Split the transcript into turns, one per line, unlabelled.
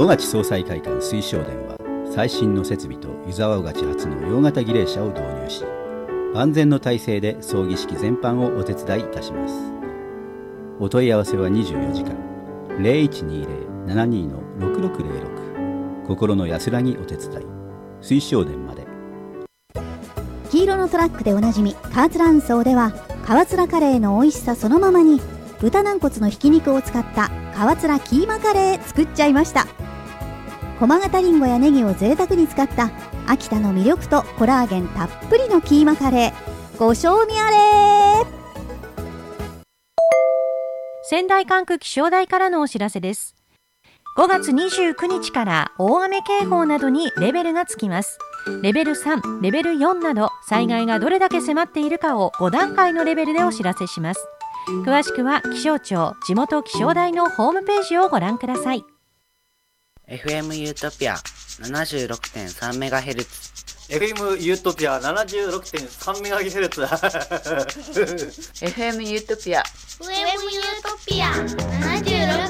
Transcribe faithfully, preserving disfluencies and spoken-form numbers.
小勝総裁会館水晶殿は最新の設備と湯沢小勝初の洋型儀礼車を導入し、万全の体制で葬儀式全般をお手伝いいたします。お問い合わせはにじゅうよじかん ゼロいちにゼロ ななにの ろくろくゼロろく 心の安らぎお手伝い水晶殿まで。
黄色のトラックでおなじみカーツラ運送では、川津らカレーの美味しさそのままに豚軟骨のひき肉を使った川津らキーマカレー作っちゃいました。駒形りんごやネギを贅沢に使った秋田の魅力とコラーゲンたっぷりのキーマカレー、ご賞味あれ。
仙台管区気象台からのお知らせです。ごがつにじゅうくにちから大雨警報などにレベルがつきます。レベルさん、レベルよんなど災害がどれだけ迫っているかをごだんかいのレベルでお知らせします。詳しくは気象庁地元気象台のホームページをご覧ください。
エフエム ユートピア ななじゅうろくてんさんメガヘルツ
エフエム ユートピア ななじゅうろくてんさんメガヘルツ
エフエム ユートピア
エフエム ユートピア ななじゅうろく